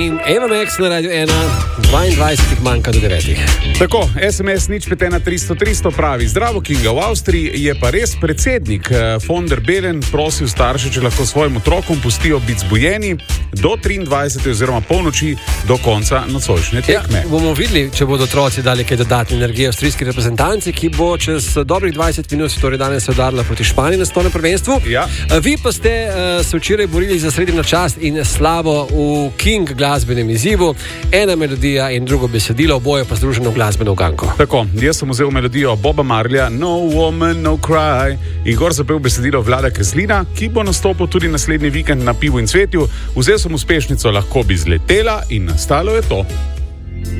in Eva Max na Radio 1, 22 manjka do 9. Tako, SMS nič 51300 pravi: Zdravo, Kinga, v Avstriji je pa res predsednik von der Bellen prosil starše, če lahko svojim otrokom pustijo biti zbujeni do 23. oziroma polnoči do konca nocojšnje tekme. Ja, bomo videli, če bodo otroci dali kaj dodatne energije avstrijski reprezentanci, ki bo čez dobrih 20 minut, torej danes se udarila proti Španiji na stolnem prvenstvu. Ja. Vi pa ste se včeraj borili za srednjo čast in slavo v King glasbenem izzivu. Ena melodija in drugo besedilo, oboje pa združeno v glasbeno uganko. Tako, jaz sem vzel melodijo Boba Marleya No Woman, No Cry in gor zapel besedilo Vlada Kreslina, ki bo nastopil tudi naslednji vikend na Pivu in cvetju. Vzel sem uspešnico Lahko bi zletela in nastalo je to.